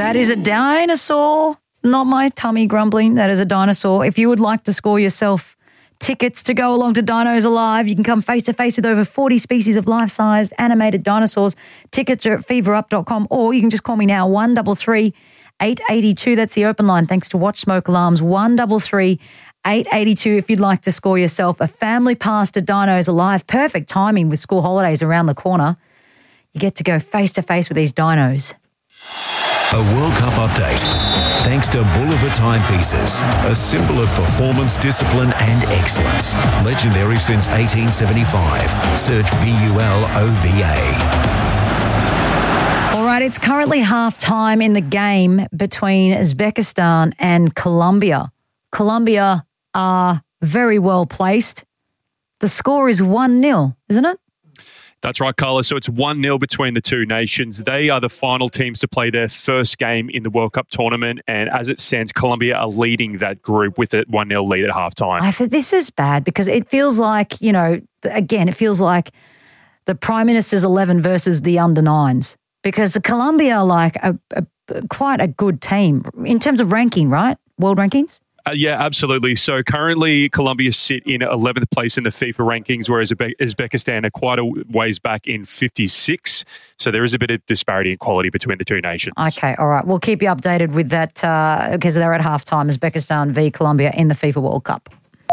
That is a dinosaur. Not my tummy grumbling. That is a dinosaur. If you would like to score yourself tickets to go along to Dinos Alive, you can come face-to-face with over 40 species of life-sized animated dinosaurs. Tickets are at feverup.com, or you can just call me now, 133 882. That's the open line, thanks to Watch Smoke Alarms, 133 882 if you'd like to score yourself a family pass to Dinos Alive. Perfect timing with school holidays around the corner. You get to go face-to-face with these dinos. A World Cup update. Thanks to Bolivar Timepieces, a symbol of performance, discipline and excellence. Legendary since 1875. Search BULOVA. All right, it's currently half-time in the game between Uzbekistan and Colombia. Colombia are very well placed. The score is 1-0, isn't it? That's right, Carla. So it's 1-0 between the two nations. They are the final teams to play their first game in the World Cup tournament. And as it stands, Colombia are leading that group with a 1-0 lead at halftime. This is bad because it feels like, it feels like the Prime Minister's 11 versus the under-9s. Because Colombia are like quite a good team in terms of ranking, right? World rankings? Yeah, absolutely. So currently Colombia sit in 11th place in the FIFA rankings, whereas Uzbekistan are quite a ways back in 56. So there is a bit of disparity in quality between the two nations. Okay, all right. We'll keep you updated with that because they're at halftime, Uzbekistan v Colombia in the FIFA World Cup.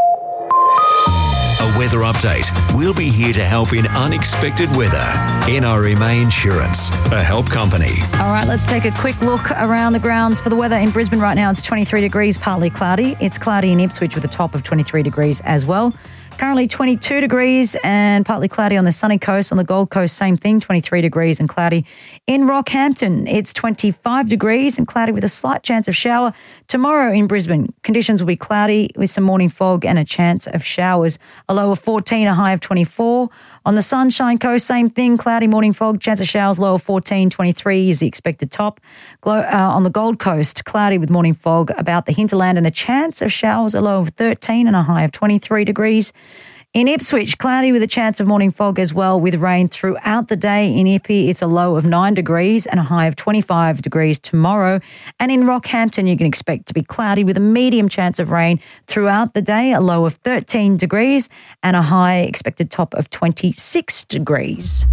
A weather update. We'll be here to help in unexpected weather. NRMA Insurance, a help company. All right, let's take a quick look around the grounds for the weather in Brisbane right now. It's 23 degrees, partly cloudy. It's cloudy in Ipswich with a top of 23 degrees as well. Currently 22 degrees and partly cloudy on the sunny coast. On the Gold Coast, same thing, 23 degrees and cloudy. In Rockhampton, it's 25 degrees and cloudy with a slight chance of shower. Tomorrow in Brisbane, conditions will be cloudy with some morning fog and a chance of showers. A low of 14, a high of 24. On the Sunshine Coast, same thing, cloudy morning fog, chance of showers, low of 14, 23 is the expected top. On the Gold Coast, cloudy with morning fog about the hinterland and a chance of showers, a low of 13 and a high of 23 degrees. In Ipswich, cloudy with a chance of morning fog as well with rain throughout the day. In Ippy, it's a low of 9 degrees and a high of 25 degrees tomorrow. And in Rockhampton, you can expect to be cloudy with a medium chance of rain throughout the day, a low of 13 degrees and a high expected top of 26 degrees.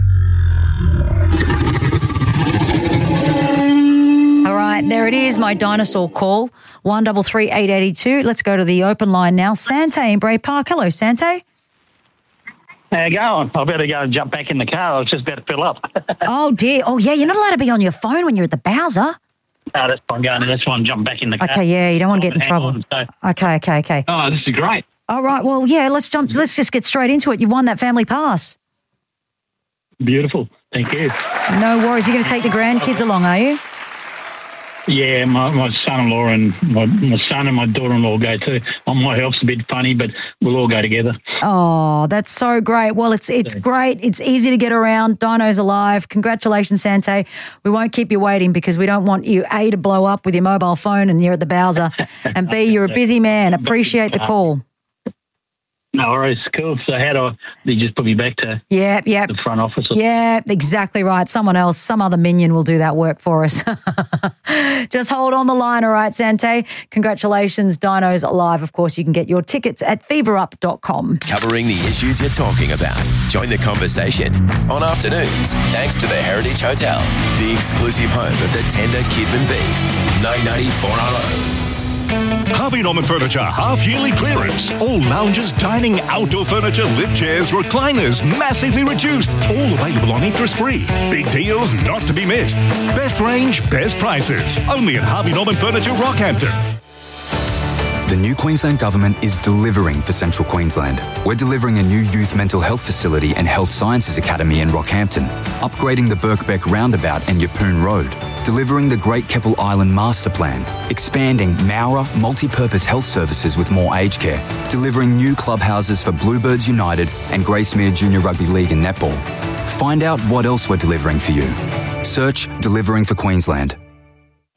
All right, there it is, my dinosaur call, 133 882. Let's go to the open line now. Sante in Bray Park. Hello, Sante. How you going? I better go and jump back in the car. I was just about to fill up. Oh, dear. Oh, yeah, you're not allowed to be on your phone when you're at the Bowser. No, that's why I'm going. That's why I'm jumping back in the car. Okay, yeah, you don't want to get in trouble. Okay. Oh, this is great. All right, well, yeah, let's just get straight into it. You've won that family pass. Beautiful. Thank you. No worries. You're going to take the grandkids along, are you? Yeah, my son-in-law and my son and my daughter-in-law go too. My help's a bit funny, but we'll all go together. Oh, that's so great. Well, it's great. It's easy to get around. Dinos Alive. Congratulations, Sante. We won't keep you waiting because we don't want you, A, to blow up with your mobile phone and you're at the Bowser, and B, you're a busy man. Appreciate the call. No worries, cool. So they just put me back to the front office? Yeah, exactly right. Some other minion will do that work for us. Just hold on the line, all right, Sante? Congratulations, Dinos Alive. Of course, you can get your tickets at feverup.com. Covering the issues you're talking about. Join the conversation on afternoons, thanks to the Heritage Hotel, the exclusive home of the tender Kidman beef. 990 490. Harvey Norman Furniture half-yearly clearance. All lounges, dining, outdoor furniture, lift chairs, recliners, massively reduced. All available on interest-free. Big deals not to be missed. Best range, best prices. Only at Harvey Norman Furniture, Rockhampton. The new Queensland Government is delivering for Central Queensland. We're delivering a new youth mental health facility and health sciences academy in Rockhampton, upgrading the Birkbeck Roundabout and Yeppoon Road, delivering the Great Keppel Island Master Plan, expanding Mowra multi-purpose health services with more aged care, delivering new clubhouses for Bluebirds United and Gracemere Junior Rugby League and Netball. Find out what else we're delivering for you. Search Delivering for Queensland.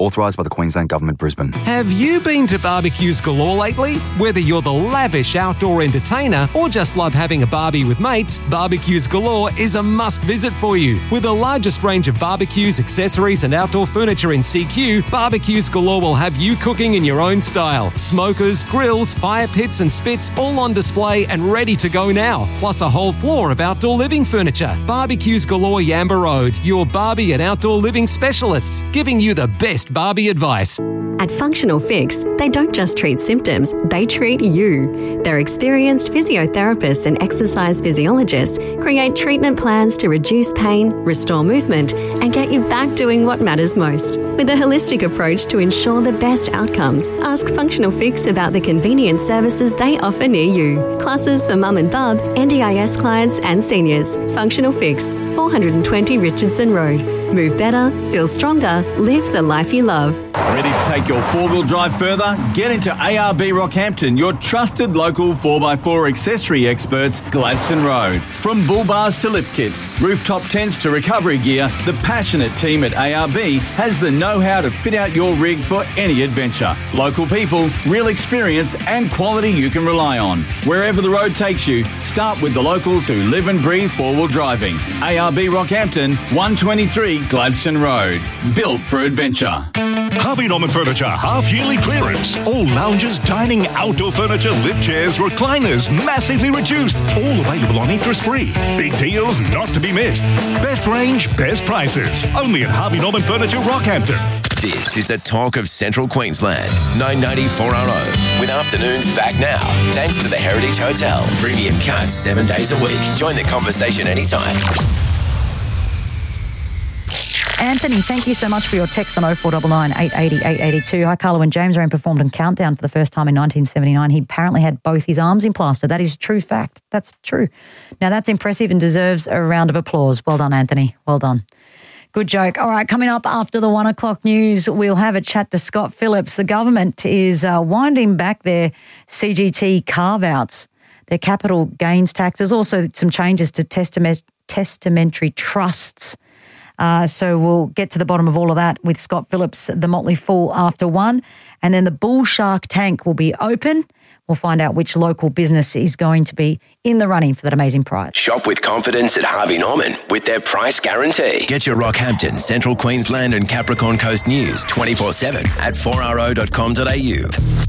Authorised by the Queensland Government, Brisbane. Have you been to Barbecues Galore lately? Whether you're the lavish outdoor entertainer or just love having a barbie with mates, Barbecues Galore is a must visit for you. With the largest range of barbecues, accessories and outdoor furniture in CQ, Barbecues Galore will have you cooking in your own style. Smokers, grills, fire pits and spits all on display and ready to go now. Plus a whole floor of outdoor living furniture. Barbecues Galore Yamba Road, your Barbie and outdoor living specialists, giving you the best Barbie advice. At Functional Fix, they don't just treat symptoms, they treat you. Their experienced physiotherapists and exercise physiologists create treatment plans to reduce pain, restore movement, and get you back doing what matters most. With a holistic approach to ensure the best outcomes, ask Functional Fix about the convenient services they offer near you. Classes for mum and bub, NDIS clients and seniors. Functional Fix, 420 Richardson Road. Move better, feel stronger, live the life you love. Ready to take your four-wheel drive further? Get into ARB Rockhampton, your trusted local 4x4 accessory experts, Gladstone Road. From bull bars to lift kits, rooftop tents to recovery gear, the passionate team at ARB has the know-how to fit out your rig for any adventure. Local people, real experience and quality you can rely on. Wherever the road takes you, start with the locals who live and breathe four-wheel driving. ARB Rockhampton, 123 Gladstone Road. Built for adventure. Harvey Norman Furniture half-yearly clearance. All lounges, dining, outdoor furniture, lift chairs, recliners, massively reduced. All available on interest-free. Big deals not to be missed. Best range, best prices. Only at Harvey Norman Furniture, Rockhampton. This is the talk of Central Queensland. 990 4RO. With afternoons back now. Thanks to the Heritage Hotel. Premium cuts 7 days a week. Join the conversation anytime. Anthony, thank you so much for your text on 0499 880 882. Hi, Carlo and James. Aaron performed in Countdown for the first time in 1979. He apparently had both his arms in plaster. That is true fact. That's true. Now, that's impressive and deserves a round of applause. Well done, Anthony. Well done. Good joke. All right, coming up after the 1 o'clock news, we'll have a chat to Scott Phillips. The government is winding back their CGT carve-outs, their capital gains taxes, also some changes to testamentary trusts. So we'll get to the bottom of all of that with Scott Phillips, the Motley Fool after 1. And then the Bull Shark Tank will be open. We'll find out which local business is going to be in the running for that amazing prize. Shop with confidence at Harvey Norman with their price guarantee. Get your Rockhampton, Central Queensland and Capricorn Coast news 24/7 at 4RO.com.au.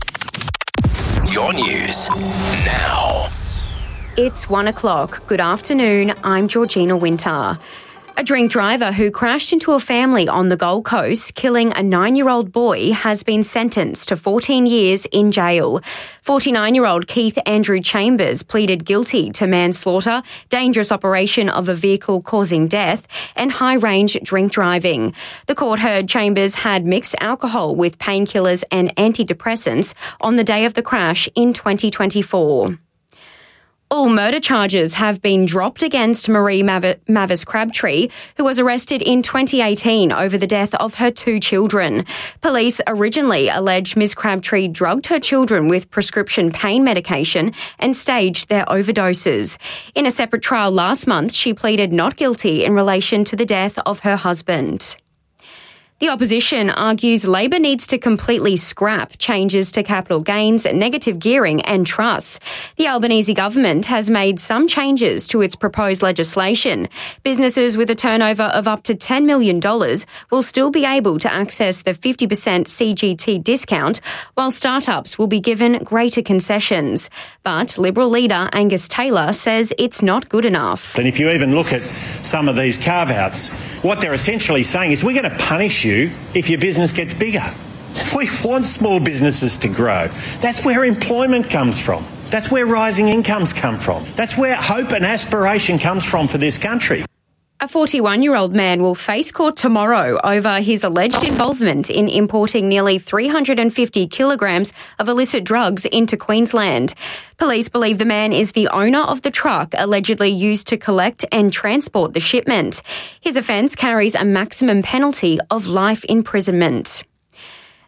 Your news now. It's 1 o'clock. Good afternoon. I'm Georgina Winter. A drink driver who crashed into a family on the Gold Coast, killing a 9-year-old boy, has been sentenced to 14 years in jail. 49-year-old Keith Andrew Chambers pleaded guilty to manslaughter, dangerous operation of a vehicle causing death, and high-range drink driving. The court heard Chambers had mixed alcohol with painkillers and antidepressants on the day of the crash in 2024. All murder charges have been dropped against Marie Mavis Crabtree, who was arrested in 2018 over the death of her 2 children. Police originally alleged Ms Crabtree drugged her children with prescription pain medication and staged their overdoses. In a separate trial last month, she pleaded not guilty in relation to the death of her husband. The opposition argues Labor needs to completely scrap changes to capital gains, negative gearing and trusts. The Albanese government has made some changes to its proposed legislation. Businesses with a turnover of up to $10 million will still be able to access the 50% CGT discount, while startups will be given greater concessions. But Liberal leader Angus Taylor says it's not good enough. And if you even look at some of these carve-outs, what they're essentially saying is we're going to punish you if your business gets bigger. We want small businesses to grow. That's where employment comes from. That's where rising incomes come from. That's where hope and aspiration comes from for this country. A 41-year-old man will face court tomorrow over his alleged involvement in importing nearly 350 kilograms of illicit drugs into Queensland. Police believe the man is the owner of the truck allegedly used to collect and transport the shipment. His offence carries a maximum penalty of life imprisonment.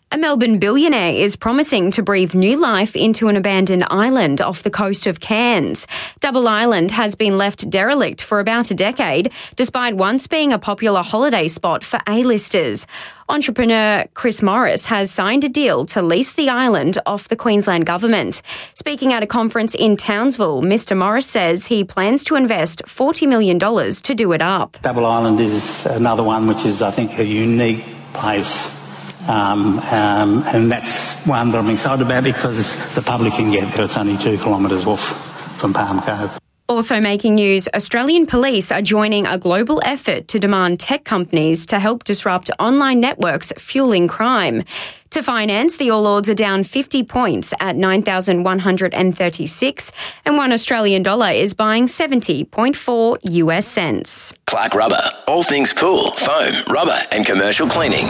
A Melbourne billionaire is promising to breathe new life into an abandoned island off the coast of Cairns. Double Island has been left derelict for about a decade, despite once being a popular holiday spot for A-listers. Entrepreneur Chris Morris has signed a deal to lease the island off the Queensland government. Speaking at a conference in Townsville, Mr Morris says he plans to invest $40 million to do it up. Double Island is another one which is, I think, a unique place. And that's one that I'm excited about because the public can get there. It's only 2 kilometres off from Palm Cove. Also making news, Australian police are joining a global effort to demand tech companies to help disrupt online networks fueling crime. To finance, the All Ords are down 50 points at 9,136 and $1 Australian is buying 70.4 US cents. Clark Rubber. All things pool, foam, rubber and commercial cleaning.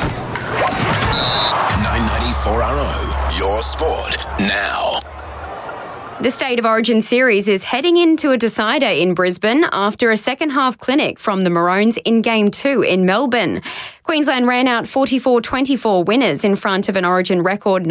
994RO. Your sport now. The State of Origin series is heading into a decider in Brisbane after a second-half clinic from the Maroons in Game 2 in Melbourne. Queensland ran out 44-24 winners in front of an Origin record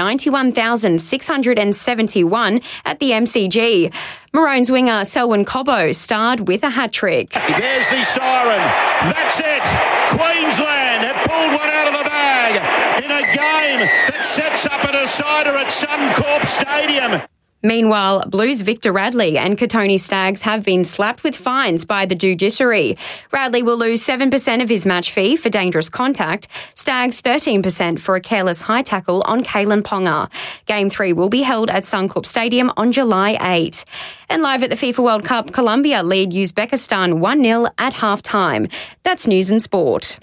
91,671 at the MCG. Maroons winger Selwyn Cobbo starred with a hat-trick. There's the siren. That's it. Queensland have pulled one out of the bag in a game that sets up a decider at Suncorp Stadium. Meanwhile, Blues Victor Radley and Katoni Staggs have been slapped with fines by the judiciary. Radley will lose 7% of his match fee for dangerous contact, Staggs 13% for a careless high tackle on Kalen Ponga. Game 3 will be held at Suncorp Stadium on July 8. And live at the FIFA World Cup, Colombia lead Uzbekistan 1-0 at half-time. That's news and sport.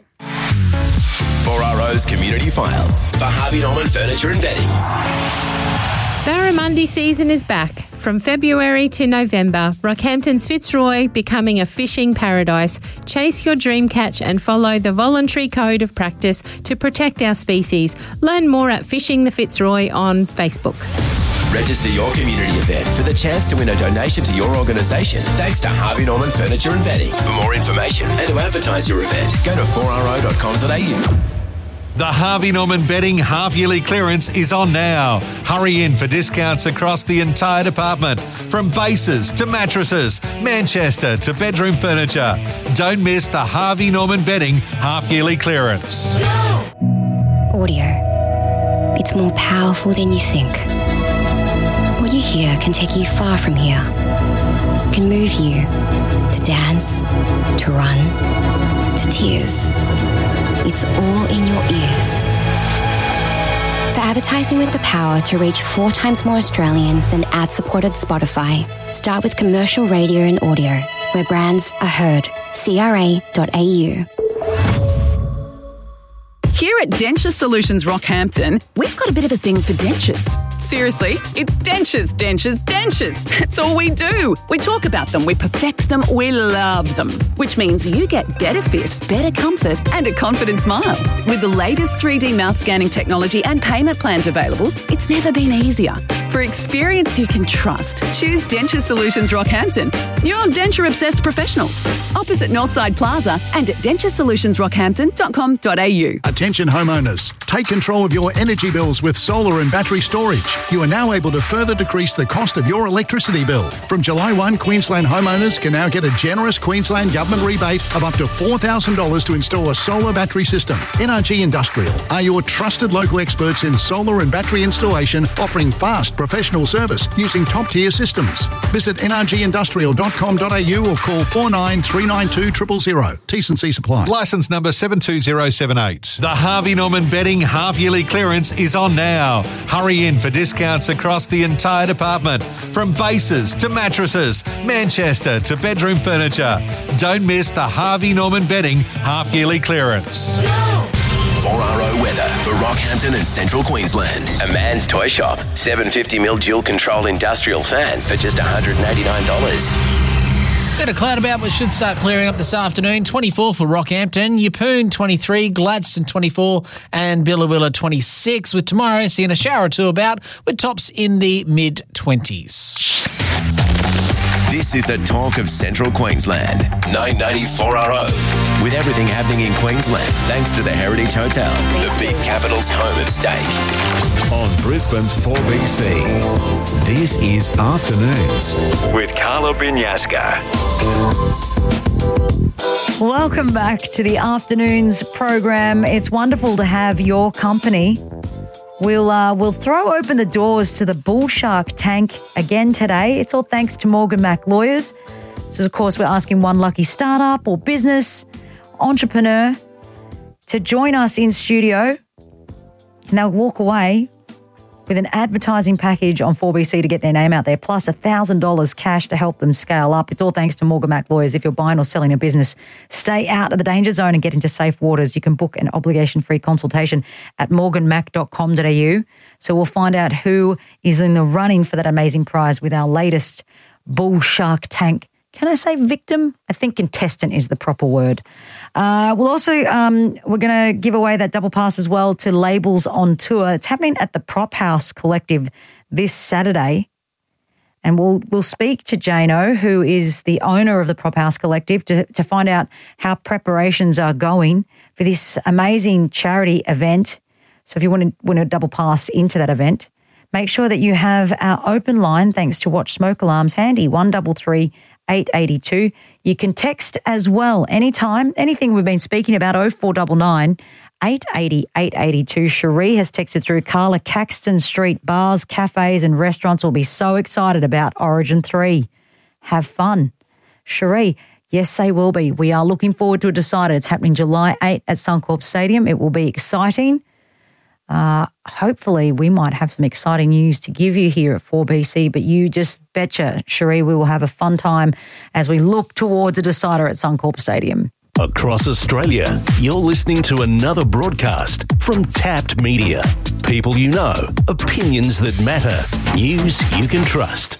4RO's Community File for Harvey Norman Furniture and Bedding. Barramundi season is back. From February to November, Rockhampton's Fitzroy becoming a fishing paradise. Chase your dream catch and follow the voluntary code of practice to protect our species. Learn more at Fishing the Fitzroy on Facebook. Register your community event for the chance to win a donation to your organisation thanks to Harvey Norman Furniture and Bedding. For more information and to advertise your event, go to 4ro.com.au. The Harvey Norman Bedding half-yearly clearance is on now. Hurry in for discounts across the entire department, from bases to mattresses, Manchester to bedroom furniture. Don't miss the Harvey Norman Bedding half-yearly clearance. Audio. It's more powerful than you think. What you hear can take you far from here. It can move you to dance, to run, to tears. It's all in your ears. For advertising with the power to reach 4 times more Australians than ad-supported Spotify, start with commercial radio and audio, where brands are heard. CRA.au. Here at Denture Solutions Rockhampton, we've got a bit of a thing for dentures. Seriously, it's dentures, dentures, dentures. That's all we do. We talk about them, we perfect them, we love them. Which means you get better fit, better comfort, and a confident smile. With the latest 3D mouth scanning technology and payment plans available, it's never been easier. For experience you can trust, choose Denture Solutions Rockhampton. Your denture-obsessed professionals. Opposite Northside Plaza and at denturesolutionsrockhampton.com.au. Attention homeowners, take control of your energy bills with solar and battery storage. You are now able to further decrease the cost of your electricity bill. From July 1, Queensland homeowners can now get a generous Queensland government rebate of up to $4,000 to install a solar battery system. NRG Industrial are your trusted local experts in solar and battery installation, offering fast professional service using top-tier systems. Visit nrgindustrial.com.au or call 49392000. T&C supply. Licence number 72078. The Harvey Norman Bedding half-yearly clearance is on now. Hurry in for discounts across the entire department, from bases to mattresses, Manchester to bedroom furniture. Don't miss the Harvey Norman Bedding half-yearly clearance. 4RO weather for Rockhampton and Central Queensland. A man's toy shop. 750mm dual-control industrial fans for just $189. Bit of cloud about, but should start clearing up this afternoon. 24 for Rockhampton, Yeppoon 23, Gladstone 24 and Billawilla 26, with tomorrow seeing a shower or two about with tops in the mid-20s. This is the talk of Central Queensland. 994RO. With everything happening in Queensland, thanks to the Heritage Hotel, the beef capital's home of steak. On Brisbane's 4BC, this is Afternoons with Carla Binyaska. Welcome back to the Afternoons program. It's wonderful to have your company. We'll throw open the doors to the Bull Shark Tank again today. It's all thanks to Morgan Mac Lawyers. So, of course, we're asking one lucky startup or business entrepreneur to join us in studio, and they'll walk away with an advertising package on 4BC to get their name out there, plus $1,000 cash to help them scale up. It's all thanks to Morgan Mac Lawyers. If you're buying or selling a business, stay out of the danger zone and get into safe waters. You can book an obligation-free consultation at morganmac.com.au. So we'll find out who is in the running for that amazing prize with our latest Bull Shark Tank. Can I say victim? I think contestant is the proper word. We'll also, we're going to give away that double pass as well to Labels on Tour. It's happening at the Prop House Collective this Saturday. And we'll speak to Jano, who is the owner of the Prop House Collective, to find out how preparations are going for this amazing charity event. So if you want to win a double pass into that event, make sure that you have our open line, thanks to Watch Smoke Alarms, handy, 133 882. You can text as well anytime, anything we've been speaking about, 0499 880 882. Cherie has texted through. Carla, Caxton Street bars, cafes and restaurants will be so excited about Origin 3. Have fun. Cherie, yes, they will be. We are looking forward to a decider. It's happening July 8 at Suncorp Stadium. It will be exciting. Hopefully we might have some exciting news to give you here at 4BC, but you just betcha, Cherie, we will have a fun time as we look towards a decider at Suncorp Stadium. Across Australia, you're listening to another broadcast from Tapped Media. People you know, opinions that matter, news you can trust.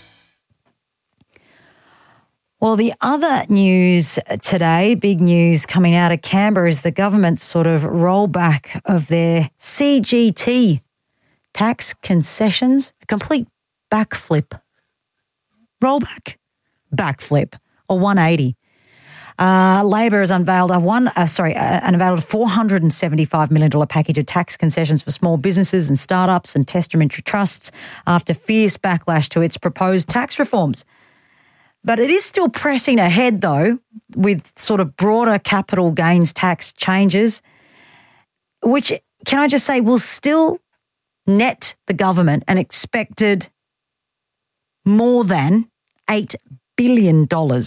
Well, the other news today, big news coming out of Canberra, is the government's sort of rollback of their CGT tax concessions, a complete backflip. Rollback, backflip, or 180. Labor has unveiled an unveiled $475 million package of tax concessions for small businesses and startups and testamentary trusts after fierce backlash to its proposed tax reforms. But it is still pressing ahead, though, with sort of broader capital gains tax changes, which, can I just say, will still net the government an expected more than $8 billion.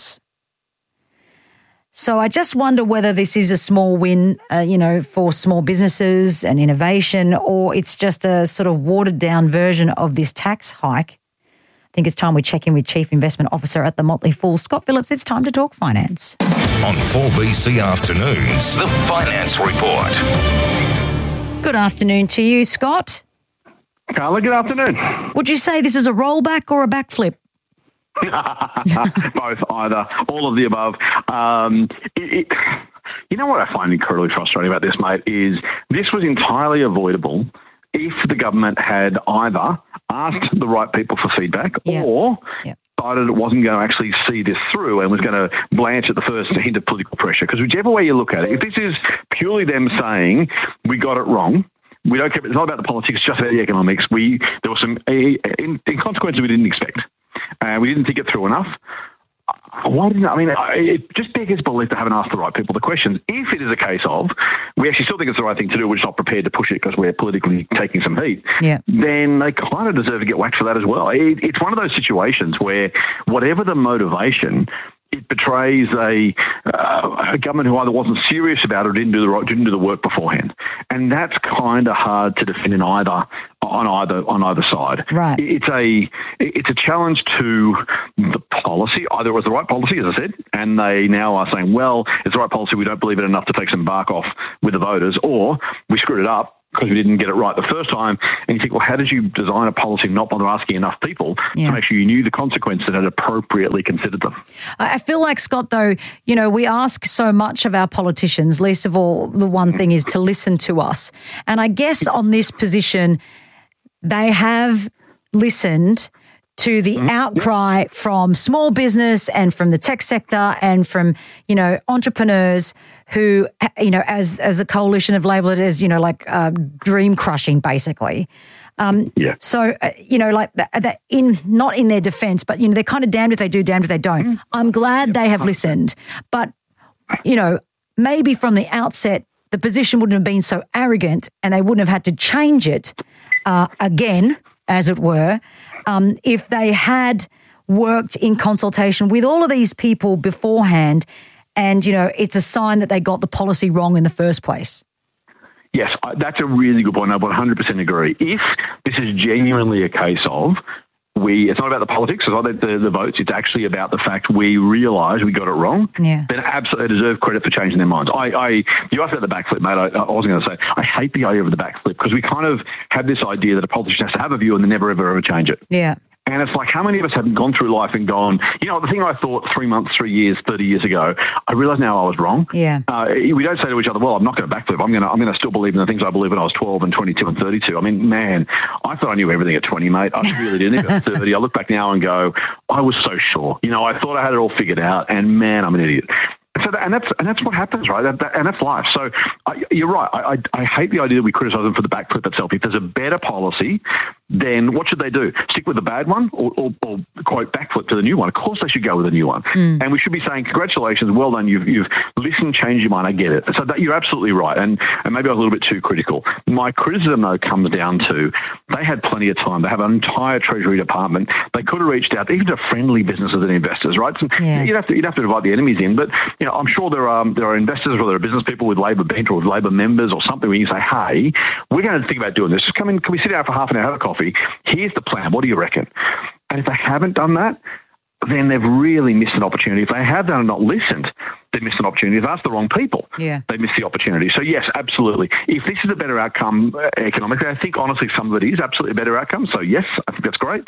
So I just wonder whether this is a small win, for small businesses and innovation, or it's just a sort of watered-down version of this tax hike. I think it's time we check in with Chief Investment Officer at the Motley Fool, Scott Phillips. It's time to talk finance. On 4BC Afternoons, the Finance Report. Good afternoon to you, Scott. Carla, good afternoon. Would you say this is a rollback or a backflip? Both, either, all of the above. You know what I find incredibly frustrating about this, mate, is this was entirely avoidable if the government had either asked the right people for feedback or decided it wasn't going to actually see this through and was going to blanch at the first hint of political pressure. Because whichever way you look at it, if this is purely them saying we got it wrong, we don't care, it's not about the politics, it's just about the economics. There were some consequences we didn't expect. We didn't think it through enough. It just beggars belief they haven't asked the right people the questions. If it is a case of we actually still think it's the right thing to do, we're just not prepared to push it because we're politically taking some heat, then they kind of deserve to get whacked for that as well. It's one of those situations where whatever the motivation, it betrays a government who either wasn't serious about it or didn't do the work beforehand, and that's kind of hard to defend on either side. Right. It's a challenge to the policy. Either it was the right policy, as I said, and they now are saying, well, it's the right policy, we don't believe it enough to take some bark off with the voters, or we screwed it up because we didn't get it right the first time. And you think, well, how did you design a policy and not bother asking enough people to make sure you knew the consequences and had appropriately considered them? I feel like, Scott, though, we ask so much of our politicians. Least of all, the one thing is to listen to us. And I guess on this position, they have listened to the outcry from small business and from the tech sector and from, entrepreneurs who, as the coalition have labelled it as, dream crushing, basically. So, not in their defence, but, they're kind of damned if they do, damned if they don't. I'm glad they have listened. But, maybe from the outset, the position wouldn't have been so arrogant and they wouldn't have had to change it again, as it were, if they had worked in consultation with all of these people beforehand and, it's a sign that they got the policy wrong in the first place. Yes, that's a really good point. I 100% agree. If this is genuinely a case of it's not about the politics, it's not about the votes, it's actually about the fact we realise we got it wrong, then absolutely they deserve credit for changing their minds. You asked about the backflip, mate. I was going to say, I hate the idea of the backflip because we kind of have this idea that a politician has to have a view and then never, ever change it. Yeah. And it's like, how many of us have gone through life and gone, the thing I thought 3 months, 3 years, 30 years ago, I realise now I was wrong. Yeah. We don't say to each other, well, I'm not going to backflip. I'm going to still believe in the things I believe when I was 12 and 22 and 32. I mean, man, I thought I knew everything at 20, mate. I really didn't. Even at 30, I look back now and go, I was so sure. I thought I had it all figured out, and man, I'm an idiot. So that's what happens, right? And that's life. So you're right. I hate the idea that we criticise them for the backflip itself. If there's a better policy, then what should they do? Stick with the bad one or quote, backflip to the new one? Of course they should go with the new one. And we should be saying, congratulations, well done, you've listened, changed your mind, I get it. So you're absolutely right. And maybe I was a little bit too critical. My criticism, though, comes down to they had plenty of time. They have an entire Treasury department. They could have reached out even to friendly businesses and investors, right? So you'd have to invite the enemies in. But, I'm sure there are investors or there are business people with Labor bent or with Labor members or something where you say, hey, we're going to think about doing this. Just come in, can we sit down for half an hour, have a coffee? Here's the plan. What do you reckon? And if they haven't done that, then they've really missed an opportunity. If they have done and not listened, they've missed an opportunity. If they asked the wrong people, they missed the opportunity. So, yes, absolutely. If this is a better outcome economically, I think, honestly, some of it is absolutely a better outcome. So, yes, I think that's great.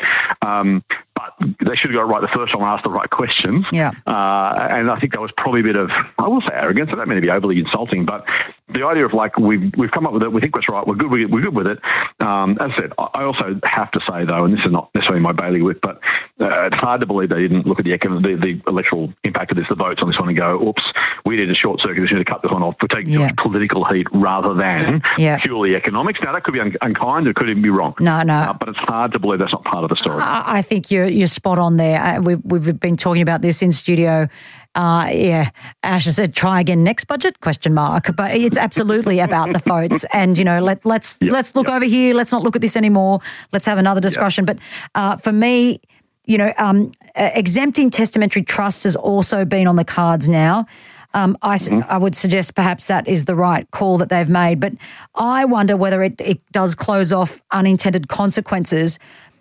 But they should have got it right the first time and asked the right questions. Yeah. And I think that was probably a bit of, I will say arrogance. I don't mean to be overly insulting, but the idea of we've come up with it, we think that's right, we're good with it. As I said, I also have to say, though, and this is not necessarily my bailiwick, but it's hard to believe they didn't look at the electoral impact of this, the votes on this one, and go, oops, we need a short circuit, we need to cut this one off. We're taking political heat rather than purely economics. Now, that could be unkind, it could even be wrong. No. But it's hard to believe that's not part of the story. I think you're spot on there. We've been talking about this in studio. Ash has said, try again next budget, ? But it's absolutely about the votes. And, let's look over here. Let's not look at this anymore. Let's have another discussion. But for me, exempting testamentary trusts has also been on the cards now. I would suggest perhaps that is the right call that they've made. But I wonder whether it does close off unintended consequences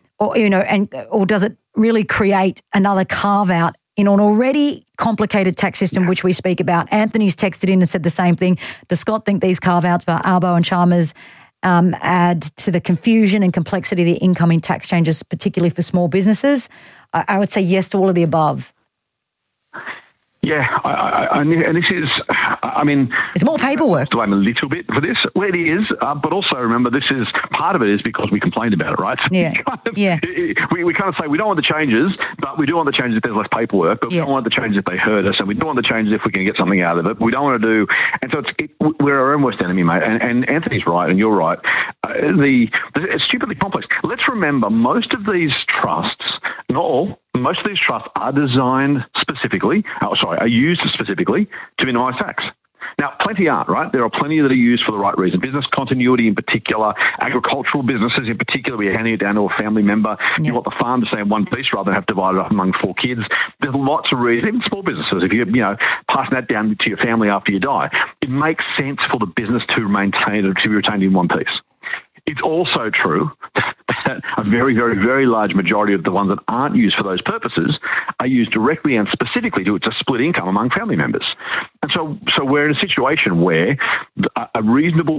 or does it really create another carve-out in an already complicated tax system, which we speak about. Anthony's texted in and said the same thing. Does Scott think these carve-outs by Albo and Chalmers add to the confusion and complexity of the incoming tax changes, particularly for small businesses? I would say yes to all of the above. Yeah, and this is, I mean... It's more paperwork. To blame a little bit for this. Well, it is, but also remember, this is, part of it is because we complained about it, right? Yeah, We kind of say we don't want the changes, but we do want the changes if there's less paperwork, but we don't want the changes if they hurt us, and we don't want the changes if we can get something out of it. We don't want to do... And so we're our own worst enemy, mate, and Anthony's right, and you're right. It's stupidly complex. Let's remember, most of these trusts, not all, most of these trusts are designed specifically, are used specifically to minimise tax. Now, plenty aren't, right? There are plenty that are used for the right reason. Business continuity in particular, agricultural businesses in particular, where you're handing it down to a family member. You want the farm to stay in one piece rather than have divided up among 4 kids. There's lots of reasons, even small businesses, if you're passing that down to your family after you die, it makes sense for the business to be retained in one piece. It's also true that a very, very, very large majority of the ones that aren't used for those purposes are used directly and specifically to split income among family members. And so we're in a situation where a reasonable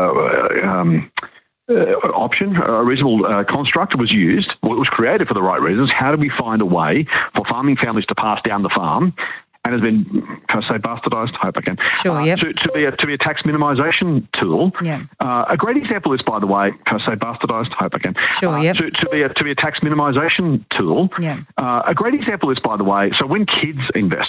option, a reasonable construct was used, it was created for the right reasons. How do we find a way for farming families to pass down the farm and has been, can I say bastardised? Hope I can. Sure, yep. To be a tax minimisation tool. Yeah. A great example is, by the way, can I say bastardised? Hope I can. Sure, yep. To be a tax minimisation tool. Yeah. A great example is, by the way, so when kids invest,